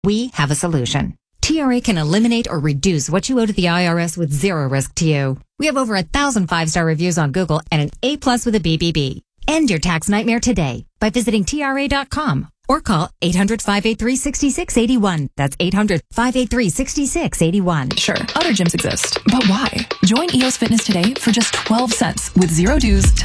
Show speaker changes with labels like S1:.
S1: We have a solution. TRA can eliminate or reduce what you owe to the IRS with zero risk to you. We have over 1,000 5-star reviews on Google and an A+ with a BBB. End your tax nightmare today by visiting TRA.com or call 800-583-6681. That's 800-583-6681.
S2: Sure, other gyms exist, but why? Join EOS Fitness today for just 12 cents with zero dues.